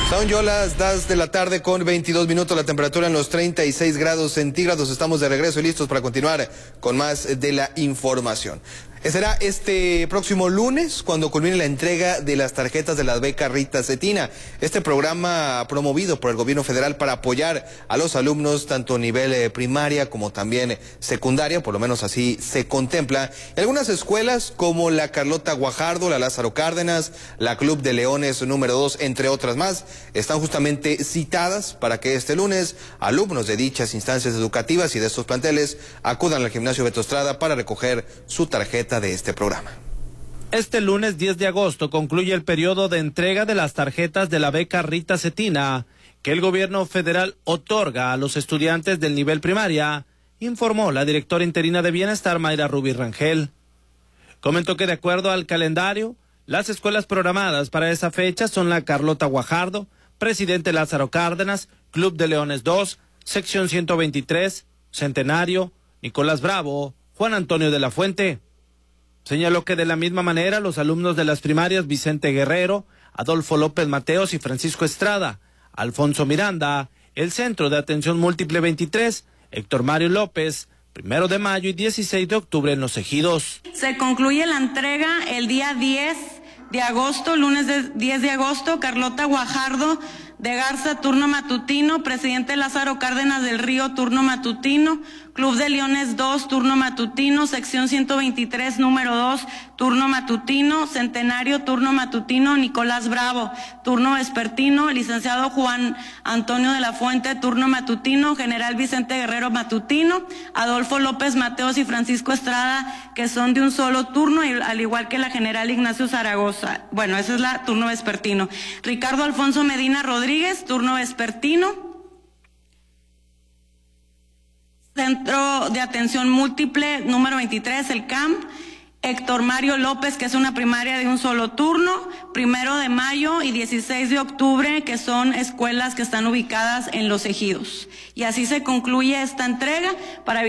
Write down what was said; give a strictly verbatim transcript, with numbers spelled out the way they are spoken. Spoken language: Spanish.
Son yo las dos de la tarde con veintidós minutos, la temperatura en los treinta y seis grados centígrados. Estamos de regreso y listos para continuar con más de la información. Será este próximo lunes cuando culmine la entrega de las tarjetas de la beca Rita Cetina. Este programa promovido por el gobierno federal para apoyar a los alumnos tanto a nivel eh, primaria como también eh, secundaria, por lo menos así se contempla. En algunas escuelas como la Carlota Guajardo, la Lázaro Cárdenas, la Club de Leones número dos, entre otras más, están justamente citadas para que este lunes alumnos de dichas instancias educativas y de estos planteles acudan al gimnasio Beto Estrada para recoger su tarjeta de este programa. Este lunes diez de agosto concluye el periodo de entrega de las tarjetas de la beca Rita Cetina que el gobierno federal otorga a los estudiantes del nivel primaria, informó la directora interina de Bienestar, Mayra Rubí Rangel. Comentó que de acuerdo al calendario, las escuelas programadas para esa fecha son la Carlota Guajardo, Presidente Lázaro Cárdenas, Club de Leones dos, Sección ciento veintitrés, Centenario, Nicolás Bravo, Juan Antonio de la Fuente. Señaló que de la misma manera los alumnos de las primarias Vicente Guerrero, Adolfo López Mateos y Francisco Estrada, Alfonso Miranda, el Centro de Atención Múltiple veintitrés, Héctor Mario López, primero de mayo y dieciséis de octubre en Los Ejidos. Se concluye la entrega el día diez de agosto, lunes de diez de agosto, Carlota Guajardo de Garza, turno matutino, Presidente Lázaro Cárdenas del Río, turno matutino, Club de Leones dos, turno matutino, Sección ciento veintitrés, número dos, turno matutino, Centenario, turno matutino, Nicolás Bravo, turno vespertino, Licenciado Juan Antonio de la Fuente, turno matutino, General Vicente Guerrero matutino, Adolfo López Mateos y Francisco Estrada, que son de un solo turno, al igual que la General Ignacio Zaragoza. Bueno, esa es la turno vespertino. Ricardo Alfonso Medina Rodríguez, turno vespertino. Centro de Atención Múltiple, número veintitrés, el C A M. Héctor Mario López, que es una primaria de un solo turno, primero de mayo y dieciséis de octubre, que son escuelas que están ubicadas en Los Ejidos. Y así se concluye esta entrega para